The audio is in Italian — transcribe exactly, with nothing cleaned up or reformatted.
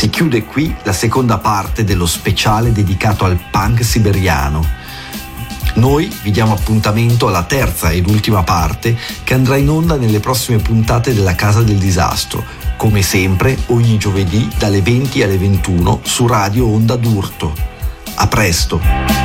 Si chiude qui la seconda parte dello speciale dedicato al punk siberiano. Noi vi diamo appuntamento alla terza ed ultima parte che andrà in onda nelle prossime puntate della Casa del Disastro, come sempre ogni giovedì dalle venti alle ventuno su Radio Onda d'Urto. A presto!